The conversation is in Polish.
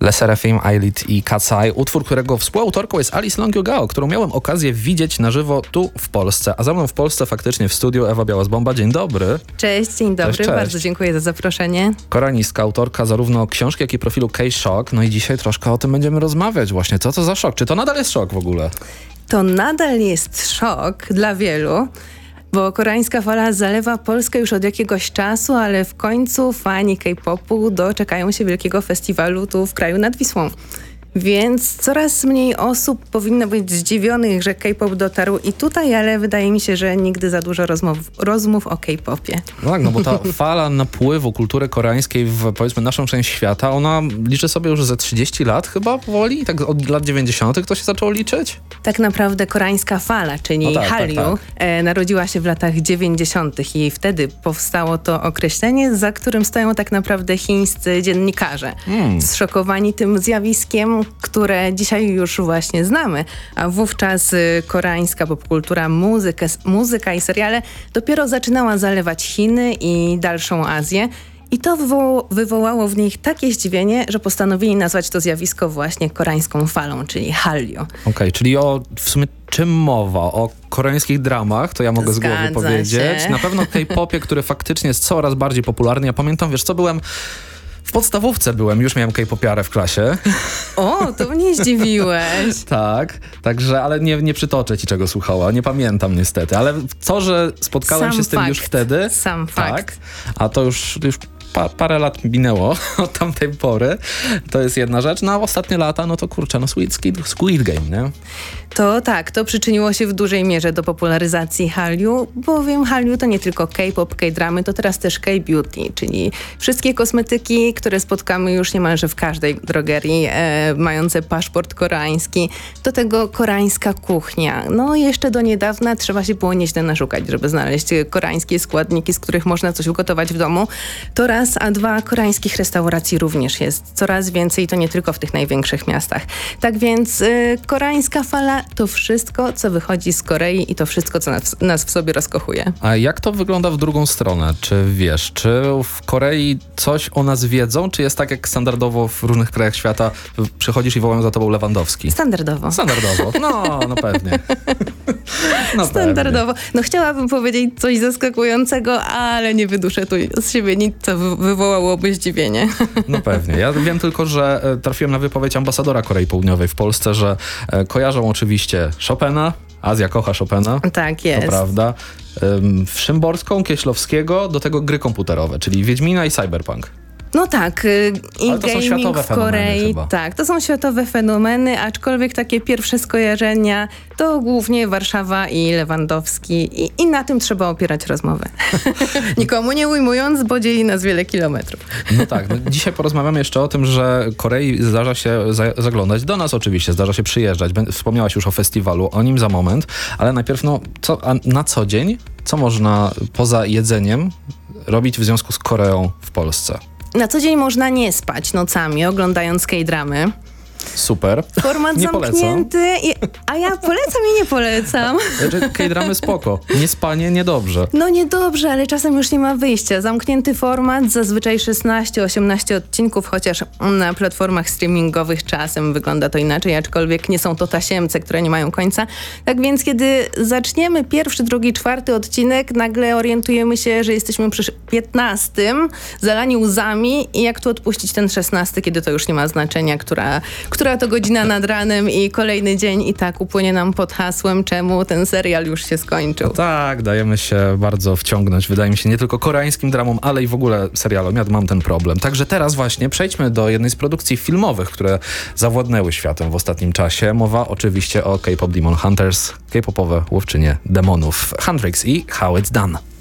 LE SSERAFIM, I-LEAD i KATSEYE, utwór, którego współautorką jest Alice Longyugao, którą miałem okazję widzieć na żywo tu w Polsce. A za mną w Polsce faktycznie w studiu Ewa Białas-Bomba. Dzień dobry. Cześć, dzień dobry. Cześć. Bardzo dziękuję za zaproszenie. Koreanistka, autorka zarówno książki, jak i profilu K-Shock. No i dzisiaj troszkę o tym będziemy rozmawiać właśnie. Co to za szok? Czy to nadal jest szok w ogóle? To nadal jest szok dla wielu, bo koreańska fala zalewa Polskę już od jakiegoś czasu, ale w końcu fani K-popu doczekają się wielkiego festiwalu tu w kraju nad Wisłą. Więc coraz mniej osób powinno być zdziwionych, że K-pop dotarł i tutaj, ale wydaje mi się, że nigdy za dużo rozmów o K-popie. No tak, no bo ta fala napływu kultury koreańskiej w, powiedzmy, naszą część świata, ona liczy sobie już ze 30 lat chyba powoli? Tak od lat 90. to się zaczęło liczyć? Tak naprawdę koreańska fala, czyli Hallyu, narodziła się w latach 90. i wtedy powstało to określenie, za którym stoją tak naprawdę chińscy dziennikarze. Zszokowani tym zjawiskiem, które dzisiaj już właśnie znamy, a wówczas koreańska popkultura, muzyka i seriale dopiero zaczynała zalewać Chiny i dalszą Azję. I to wywołało w nich takie zdziwienie, że postanowili nazwać to zjawisko właśnie koreańską falą, czyli Hallyu. Okej, czyli w sumie czym mowa? O koreańskich dramach, to ja mogę z głowy powiedzieć. Na pewno K-popie, który faktycznie jest coraz bardziej popularny. Ja pamiętam, wiesz co, w podstawówce już miałem K-popiarę w klasie. O, to mnie zdziwiłeś. Tak, także, ale nie przytoczę ci, czego słuchała. Nie pamiętam niestety, ale to, że spotkałem się z tym już wtedy. Sam fakt. A to już parę lat minęło od tamtej pory. To jest jedna rzecz. No a ostatnie lata, no to kurczę, Squid Game, nie? To przyczyniło się w dużej mierze do popularyzacji Hallyu, bowiem Hallyu to nie tylko K-pop, K-dramy, to teraz też K-beauty, czyli wszystkie kosmetyki, które spotkamy już niemalże w każdej drogerii, mające paszport koreański. Do tego koreańska kuchnia. No jeszcze do niedawna trzeba się było nieźle naszukać, żeby znaleźć koreańskie składniki, z których można coś ugotować w domu. To raz, a dwa, koreańskich restauracji również jest coraz więcej, to nie tylko w tych największych miastach. Tak więc koreańska fala to wszystko, co wychodzi z Korei i to wszystko, co nas w sobie rozkochuje. A jak to wygląda w drugą stronę? Czy wiesz, czy w Korei coś o nas wiedzą, czy jest tak jak standardowo w różnych krajach świata, przychodzisz i wołają za tobą Lewandowski? Standardowo. No pewnie. No standardowo. Pewnie. No chciałabym powiedzieć coś zaskakującego, ale nie wyduszę tu z siebie nic, co wywołałoby zdziwienie. No pewnie. Ja wiem tylko, że trafiłem na wypowiedź ambasadora Korei Południowej w Polsce, że kojarzą oczywiście Chopina, Azja kocha Chopina. Tak jest. To prawda. Szymborską, Kieślowskiego, do tego gry komputerowe, czyli Wiedźmina i Cyberpunk. No tak, e-gaming w Korei, chyba. Tak, to są światowe fenomeny, aczkolwiek takie pierwsze skojarzenia to głównie Warszawa i Lewandowski i na tym trzeba opierać rozmowę. Nikomu nie ujmując, bo dzieli nas wiele kilometrów. No tak, dzisiaj porozmawiamy jeszcze o tym, że Korei zdarza się zaglądać, do nas oczywiście, zdarza się przyjeżdżać. Wspomniałaś już o festiwalu, o nim za moment, ale najpierw na co dzień, co można poza jedzeniem robić w związku z Koreą w Polsce? Na co dzień można nie spać nocami, oglądając K-dramy. Super. Format nie zamknięty. A ja polecam i nie polecam. K-dramy spoko. Nie spanie, niedobrze. No niedobrze, ale czasem już nie ma wyjścia. Zamknięty format, zazwyczaj 16-18 odcinków, chociaż na platformach streamingowych czasem wygląda to inaczej, aczkolwiek nie są to tasiemce, które nie mają końca. Tak więc kiedy zaczniemy pierwszy, drugi, czwarty odcinek, nagle orientujemy się, że jesteśmy przy 15, zalani łzami i jak tu odpuścić ten 16, kiedy to już nie ma znaczenia, która to godzina nad ranem i kolejny dzień i tak upłynie nam pod hasłem, czemu ten serial już się skończył. No tak, dajemy się bardzo wciągnąć, wydaje mi się, nie tylko koreańskim dramom, ale i w ogóle serialom. Ja mam ten problem. Także teraz właśnie przejdźmy do jednej z produkcji filmowych, które zawładnęły światem w ostatnim czasie. Mowa oczywiście o K-pop Demon Hunters, K-popowe łowczynie demonów. Huntrix i How It's Done.